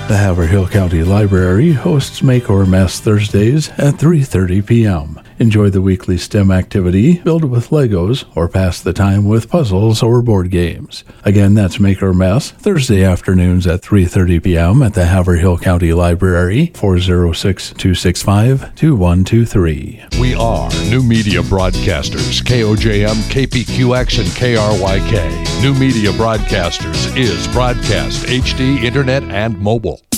The Haverhill County Library hosts Make or Mess Thursdays at 3:30 p.m. Enjoy the weekly STEM activity, build with Legos, or pass the time with puzzles or board games. Again, that's Make or Mess, Thursday afternoons at 3:30 p.m. at the Haverhill County Library, 406-265-2123. We are New Media Broadcasters, KOJM, KPQX, and KRYK. New Media Broadcasters is broadcast, HD, internet, and mobile.